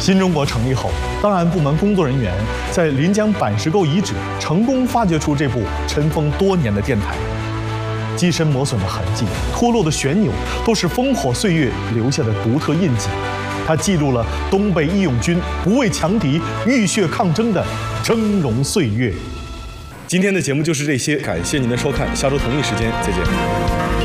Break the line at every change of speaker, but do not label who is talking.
新中国成立后，档案部门工作人员在临江板石沟遗址成功发掘出这部尘封多年的电台。机身磨损的痕迹、脱落的旋钮，都是烽火岁月留下的独特印记。它记录了东北义勇军不畏强敌、浴血抗争的峥嵘岁月。今天的节目就是这些，感谢您的收看，下周同一时间再见。